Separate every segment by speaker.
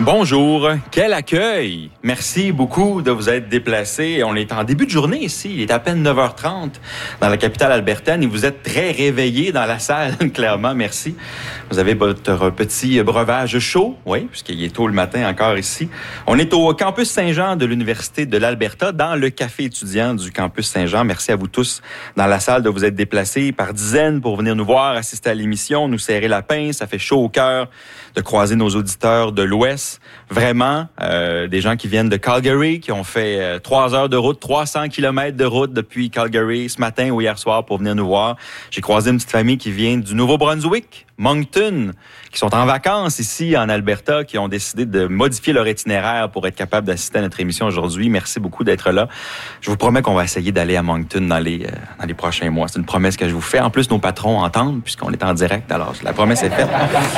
Speaker 1: Bonjour, quel accueil! Merci beaucoup de vous être déplacés. On est en début de journée ici, il est à peine 9h30 dans la capitale albertaine et vous êtes très réveillés dans la salle, clairement, merci. Vous avez votre petit breuvage chaud, oui, puisqu'il est tôt le matin encore ici. On est au campus Saint-Jean de l'Université de l'Alberta, dans le café étudiant du campus Saint-Jean. Merci à vous tous dans la salle de vous être déplacés par dizaines pour venir nous voir, assister à l'émission, nous serrer la pince. Ça fait chaud au cœur de croiser nos auditeurs de l'Ouest. Vraiment, des gens qui viennent de Calgary, qui ont fait 3 heures de route, 300 kilomètres de route depuis Calgary ce matin ou hier soir pour venir nous voir. J'ai croisé une petite famille qui vient du Nouveau-Brunswick, Moncton, qui sont en vacances ici en Alberta, qui ont décidé de modifier leur itinéraire pour être capable d'assister à notre émission aujourd'hui. Merci beaucoup d'être là. Je vous promets qu'on va essayer d'aller à Moncton dans les prochains mois. C'est une promesse que je vous fais. En plus, nos patrons entendent puisqu'on est en direct, alors la promesse est faite.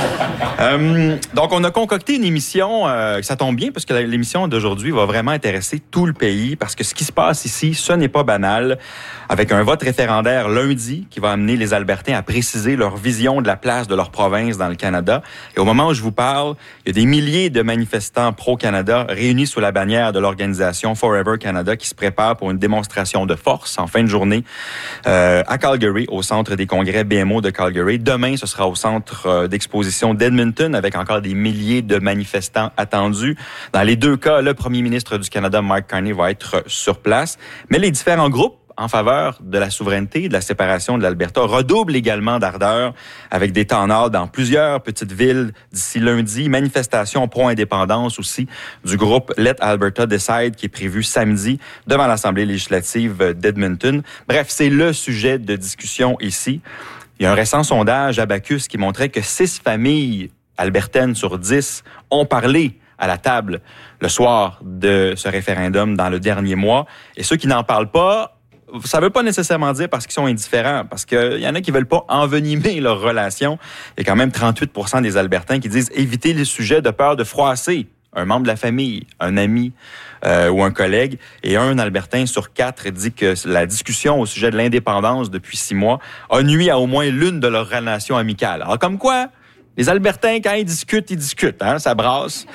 Speaker 1: Donc, on a concocté une émission, ça tombe bien parce que l'émission d'aujourd'hui va vraiment intéresser tout le pays parce que ce qui se passe ici, ce n'est pas banal. Avec un vote référendaire lundi qui va amener les Albertains à préciser leur vision de la place de leur province dans le Canada. Et au moment où je vous parle, il y a des milliers de manifestants pro-Canada réunis sous la bannière de l'organisation Forever Canada qui se préparent pour une démonstration de force en fin de journée à Calgary, au centre des congrès BMO de Calgary. Demain, ce sera au centre d'exposition d'Edmonton avec encore des milliers de manifestants attendus. Dans les deux cas, le premier ministre du Canada, Mark Carney, va être sur place. Mais les différents groupes en faveur de la souveraineté et de la séparation de l'Alberta redouble également d'ardeur avec des temps nord dans plusieurs petites villes d'ici lundi. Manifestation pro-indépendance aussi du groupe Let Alberta Decide qui est prévu samedi devant l'Assemblée législative d'Edmonton. Bref, c'est le sujet de discussion ici. Il y a un récent sondage Abacus qui montrait que 6 familles albertaines sur 10 ont parlé à la table le soir de ce référendum dans le dernier mois. Et ceux qui n'en parlent pas, ça veut pas nécessairement dire parce qu'ils sont indifférents, parce qu'il y en a qui veulent pas envenimer leur relation. Il y a quand même 38% des Albertains qui disent éviter les sujets de peur de froisser un membre de la famille, un ami ou un collègue. Et un Albertain sur 4 dit que la discussion au sujet de l'indépendance depuis 6 mois a nui à au moins l'une de leurs relations amicales. Alors comme quoi, les Albertains, quand ils discutent, hein, ça brasse.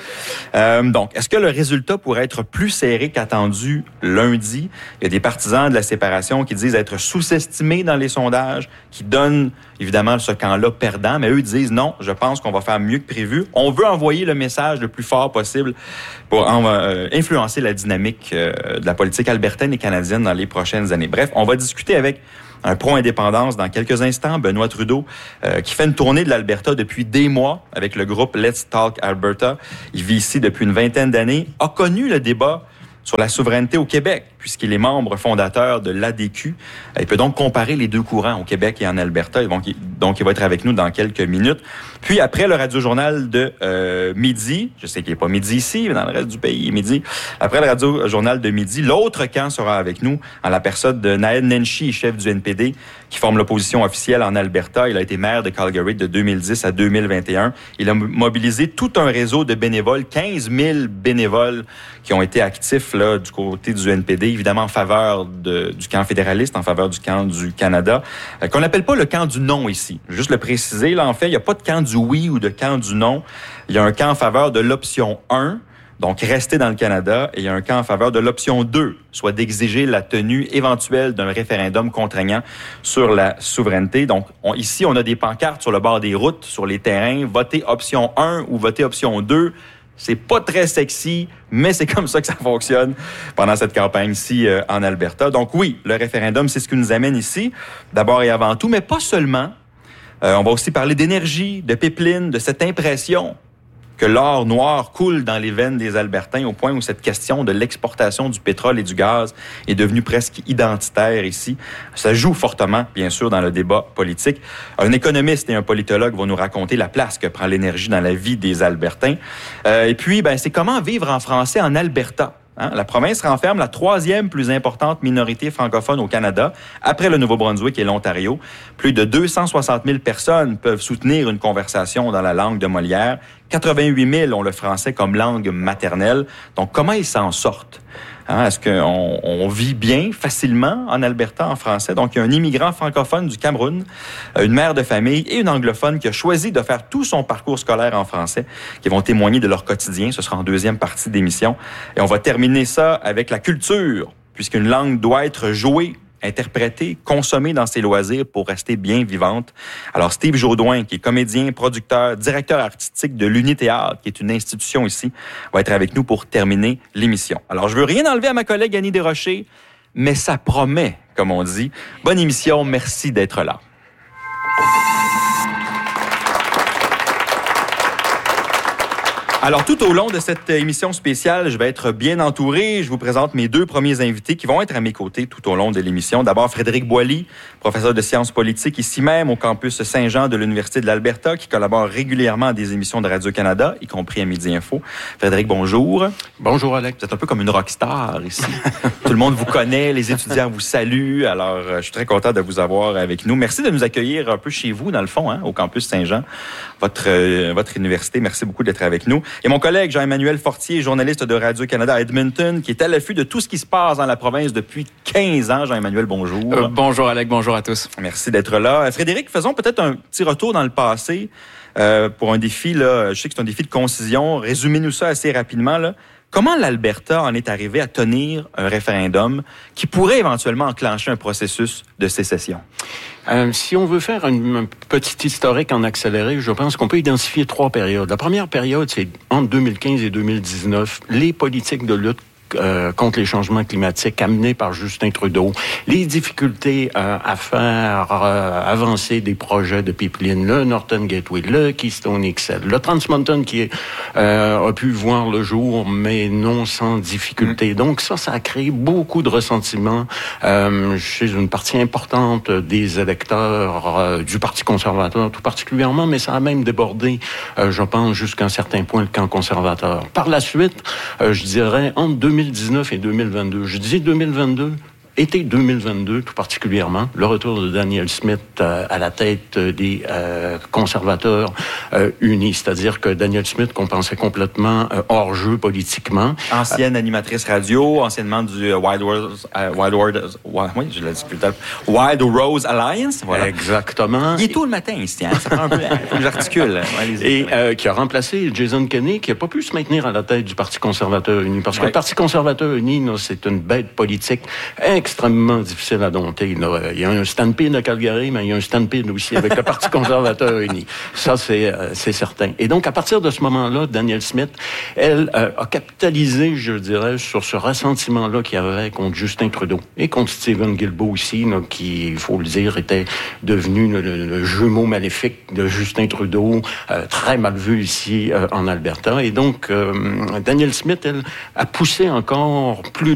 Speaker 1: Donc, est-ce que le résultat pourrait être plus serré qu'attendu lundi? Il y a des partisans de la séparation qui disent être sous-estimés dans les sondages, qui donnent évidemment ce camp-là perdant, mais eux disent non, je pense qu'on va faire mieux que prévu. On veut envoyer le message le plus fort possible pour influencer la dynamique de la politique albertaine et canadienne dans les prochaines années. Bref, on va discuter avec un pro-indépendance dans quelques instants, Benoît Trudeau, qui fait une tournée de l'Alberta depuis des mois avec le groupe Let's Talk Alberta. Il vit ici depuis une vingtaine d'années, a connu le débat sur la souveraineté au Québec, puisqu'il est membre fondateur de l'ADQ. Il peut donc comparer les deux courants au Québec et en Alberta. Donc, il va être avec nous dans quelques minutes. Puis, après le radio-journal de midi, je sais qu'il n'est pas midi ici, mais dans le reste du pays, il est midi. Après le radio-journal de midi, l'autre camp sera avec nous en la personne de Naheed Nenshi, chef du NPD, qui forme l'opposition officielle en Alberta. Il a été maire de Calgary de 2010 à 2021. Il a mobilisé tout un réseau de bénévoles, 15 000 bénévoles qui ont été actifs là, du côté du NPD, évidemment en faveur du camp fédéraliste, en faveur du camp du Canada, qu'on n'appelle pas le camp du non ici. Juste le préciser, là, en fait, il n'y a pas de camp du oui ou de camp du non. Il y a un camp en faveur de l'option 1, donc rester dans le Canada, et il y a un camp en faveur de l'option 2, soit d'exiger la tenue éventuelle d'un référendum contraignant sur la souveraineté. Donc, ici, on a des pancartes sur le bord des routes, sur les terrains, votez option 1 ou votez option 2. C'est pas très sexy, mais c'est comme ça que ça fonctionne pendant cette campagne-ci en Alberta. Donc oui, le référendum, c'est ce qui nous amène ici, d'abord et avant tout, mais pas seulement. On va aussi parler d'énergie, de pipeline, de cette impression que l'or noir coule dans les veines des Albertains au point où cette question de l'exportation du pétrole et du gaz est devenue presque identitaire ici. Ça joue fortement, bien sûr, dans le débat politique. Un économiste et un politologue vont nous raconter la place que prend l'énergie dans la vie des Albertains. Et puis, c'est comment vivre en français en Alberta. Hein? La province renferme la 3e plus importante minorité francophone au Canada, après le Nouveau-Brunswick et l'Ontario. Plus de 260 000 personnes peuvent soutenir une conversation dans la langue de Molière. 88 000 ont le français comme langue maternelle. Donc, comment ils s'en sortent? Est-ce qu'on vit bien, facilement, en Alberta, en français? Donc, il y a un immigrant francophone du Cameroun, une mère de famille et une anglophone qui a choisi de faire tout son parcours scolaire en français, qui vont témoigner de leur quotidien. Ce sera en deuxième partie d'émission. Et on va terminer ça avec la culture, puisqu'une langue doit être jouée, interprétée, consommée dans ses loisirs pour rester bien vivante. Alors, Steve Jaudoin, qui est comédien, producteur, directeur artistique de l'Uni-Théâtre, qui est une institution ici, va être avec nous pour terminer l'émission. Alors, je veux rien enlever à ma collègue Annie Desrochers, mais ça promet, comme on dit. Bonne émission, merci d'être là. Alors, tout au long de cette émission spéciale, je vais être bien entouré. Je vous présente mes deux premiers invités qui vont être à mes côtés tout au long de l'émission. D'abord, Frédéric Boily, professeur de sciences politiques ici même au campus Saint-Jean de l'Université de l'Alberta, qui collabore régulièrement à des émissions de Radio-Canada, y compris à Midi Info. Frédéric, bonjour.
Speaker 2: Bonjour, Alex.
Speaker 1: Vous êtes un peu comme une rockstar ici. Tout le monde vous connaît, les étudiants vous saluent. Alors, je suis très content de vous avoir avec nous. Merci de nous accueillir un peu chez vous, dans le fond, au campus Saint-Jean, votre université. Merci beaucoup d'être avec nous. Et mon collègue Jean-Emmanuel Fortier, journaliste de Radio-Canada à Edmonton, qui est à l'affût de tout ce qui se passe dans la province depuis 15 ans. Jean-Emmanuel, bonjour.
Speaker 3: Bonjour Alec, bonjour à tous.
Speaker 1: Merci d'être là. Frédéric, faisons peut-être un petit retour dans le passé pour un défi, là, je sais que c'est un défi de concision. Résumez-nous ça assez rapidement, là. Comment l'Alberta en est arrivé à tenir un référendum qui pourrait éventuellement enclencher un processus de sécession?
Speaker 2: Si on veut faire un petit historique en accéléré, je pense qu'on peut identifier 3 périodes. La première période, c'est entre 2015 et 2019, les politiques de lutte contre les changements climatiques amenés par Justin Trudeau, les difficultés à faire avancer des projets de pipeline, le Northern Gateway, le Keystone XL, le Trans Mountain qui a pu voir le jour, mais non sans difficulté. Donc ça a créé beaucoup de ressentiments chez une partie importante des électeurs du Parti conservateur tout particulièrement, mais ça a même débordé, je pense, jusqu'à un certain point le camp conservateur. Par la suite, je dirais, entre 2019 et 2022. Je disais 2022, été 2022 tout particulièrement, le retour de Danielle Smith à la tête des conservateurs unis. C'est-à-dire que Danielle Smith, qu'on pensait complètement hors jeu politiquement.
Speaker 1: Ancienne animatrice radio, anciennement du Wild Rose Alliance. Voilà.
Speaker 2: Exactement.
Speaker 1: Il est tôt le matin ici, ça prend un peu, j'articule.
Speaker 2: Et qui a remplacé Jason Kenney, qui n'a pas pu se maintenir à la tête du Parti conservateur uni. Parce que le Parti conservateur uni, c'est une bête politique extrêmement difficile à dompter. Il y a un stampede à Calgary, mais il y a un stampede aussi avec le Parti conservateur uni. Ça, c'est certain. Et donc, à partir de ce moment-là, Danielle Smith, elle a capitalisé, je dirais, sur ce ressentiment-là qu'il y avait contre Justin Trudeau et contre Stephen Guilbeault aussi, là, qui, il faut le dire, était devenu le jumeau maléfique de Justin Trudeau, très mal vu ici en Alberta. Et donc, Danielle Smith, elle a poussé encore plus